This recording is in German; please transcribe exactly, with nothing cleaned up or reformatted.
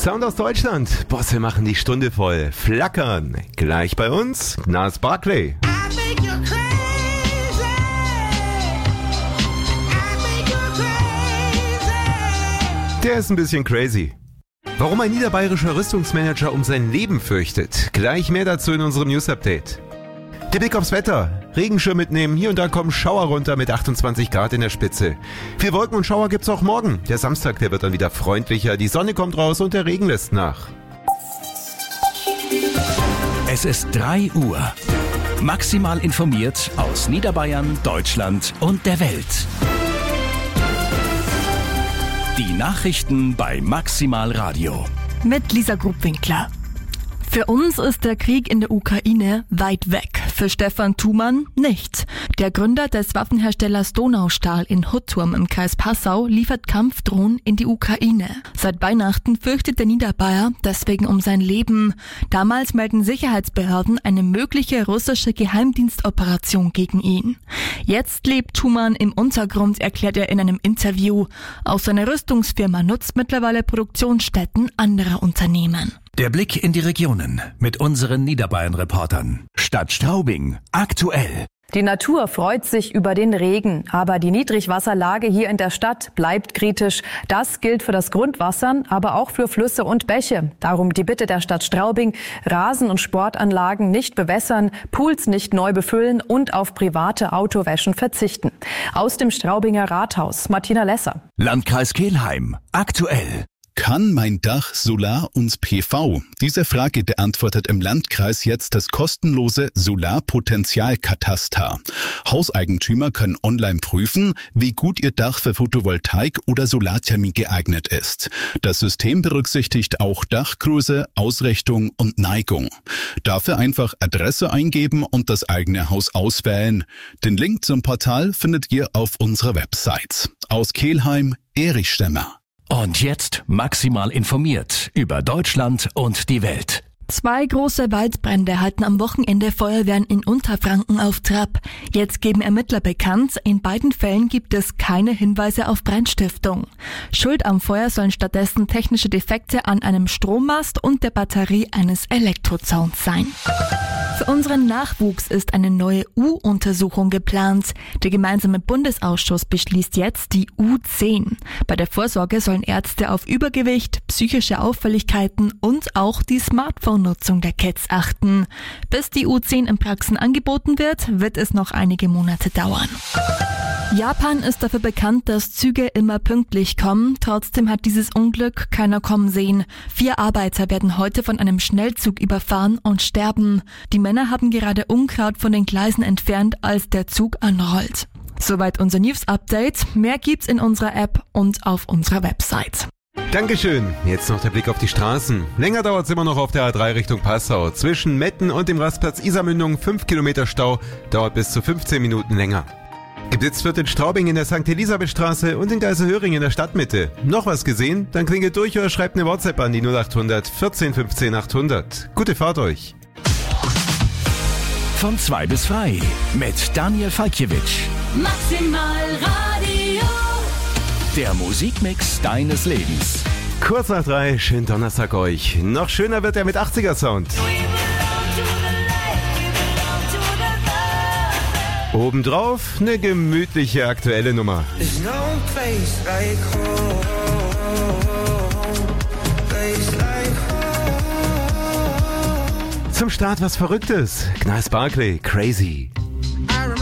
Sound aus Deutschland. Bosse machen die Stunde voll. Flackern. Gleich bei uns, Gnarls Barkley. Der ist ein bisschen crazy. Warum ein niederbayerischer Rüstungsmanager um sein Leben fürchtet. Gleich mehr dazu in unserem News-Update. Der Blick aufs Wetter. Regenschirm mitnehmen, hier und da kommen Schauer runter mit achtundzwanzig Grad in der Spitze. Viel Wolken und Schauer gibt's auch morgen. Der Samstag, der wird dann wieder freundlicher. Die Sonne kommt raus und der Regen lässt nach. Es ist drei Uhr. Maximal informiert aus Niederbayern, Deutschland und der Welt. Die Nachrichten bei Maximal Radio. Mit Lisa Grubwinkler. Für uns ist der Krieg in der Ukraine weit weg. Für Stefan Thumann nicht. Der Gründer des Waffenherstellers Donaustahl in Hutturm im Kreis Passau liefert Kampfdrohnen in die Ukraine. Seit Weihnachten fürchtet der Niederbayer deswegen um sein Leben. Damals melden Sicherheitsbehörden eine mögliche russische Geheimdienstoperation gegen ihn. Jetzt lebt Thumann im Untergrund, erklärt er in einem Interview. Auch seine Rüstungsfirma nutzt mittlerweile Produktionsstätten anderer Unternehmen. Der Blick in die Regionen mit unseren Niederbayern-Reportern. Stadt Straubing, aktuell. Die Natur freut sich über den Regen, aber die Niedrigwasserlage hier in der Stadt bleibt kritisch. Das gilt für das Grundwasser, aber auch für Flüsse und Bäche. Darum die Bitte der Stadt Straubing, Rasen- und Sportanlagen nicht bewässern, Pools nicht neu befüllen und auf private Autowäschen verzichten. Aus dem Straubinger Rathaus, Martina Lesser. Landkreis Kelheim, aktuell. Kann mein Dach Solar und P V? Diese Frage beantwortet im Landkreis jetzt das kostenlose Solarpotenzialkataster. Hauseigentümer können online prüfen, wie gut ihr Dach für Photovoltaik oder Solarthermie geeignet ist. Das System berücksichtigt auch Dachgröße, Ausrichtung und Neigung. Dafür einfach Adresse eingeben und das eigene Haus auswählen. Den Link zum Portal findet ihr auf unserer Website. Aus Kelheim, Erich Stemmer. Und jetzt maximal informiert über Deutschland und die Welt. Zwei große Waldbrände halten am Wochenende Feuerwehren in Unterfranken auf Trab. Jetzt geben Ermittler bekannt, in beiden Fällen gibt es keine Hinweise auf Brandstiftung. Schuld am Feuer sollen stattdessen technische Defekte an einem Strommast und der Batterie eines Elektrozauns sein. Für unseren Nachwuchs ist eine neue U-Untersuchung geplant. Der gemeinsame Bundesausschuss beschließt jetzt die U zehn. Bei der Vorsorge sollen Ärzte auf Übergewicht, psychische Auffälligkeiten und auch die Smartphone-Nutzung der Kids achten. Bis die U zehn in Praxen angeboten wird, wird es noch einige Monate dauern. Japan ist dafür bekannt, dass Züge immer pünktlich kommen. Trotzdem hat dieses Unglück keiner kommen sehen. Vier Arbeiter werden heute von einem Schnellzug überfahren und sterben. Die Männer haben gerade Unkraut von den Gleisen entfernt, als der Zug anrollt. Soweit unser News-Update. Mehr gibt's in unserer App und auf unserer Website. Dankeschön. Jetzt noch der Blick auf die Straßen. Länger dauert es immer noch auf der A drei Richtung Passau. Zwischen Metten und dem Rastplatz Isarmündung fünf Kilometer Stau. Dauert bis zu fünfzehn Minuten länger. Geblitzt wird in Straubing in der Sankt Elisabeth-Straße und in Geiselhöring in der Stadtmitte. Noch was gesehen? Dann klingelt durch oder schreibt eine WhatsApp an die null acht hundert vierzehn fünfzehn achthundert. Gute Fahrt euch. Von zwei bis frei mit Daniel Falkiewicz. Maximal Radio. Der Musikmix deines Lebens. Kurz nach drei, schönen Donnerstag euch. Noch schöner wird er mit achtziger-Sound. Obendrauf eine gemütliche aktuelle Nummer. Zum Start was Verrücktes. Gnarls Barkley, Crazy.